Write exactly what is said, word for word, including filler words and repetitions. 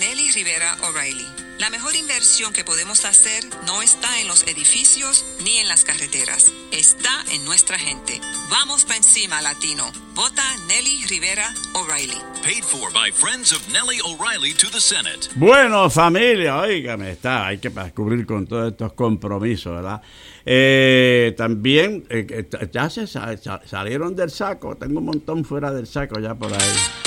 Nelly Rivera O'Reilly. La mejor inversión que podemos hacer no está en los edificios ni en las carreteras. Está en nuestra gente. Vamos pa' encima, latino. Vota Nelly Rivera O'Reilly. Paid for by friends of Nelly O'Reilly to the Senate. Bueno, familia, óigame, está, hay que cubrir con todos estos compromisos, ¿verdad? Eh, también, eh, ya se sal, salieron del saco, tengo un montón fuera del saco ya por ahí.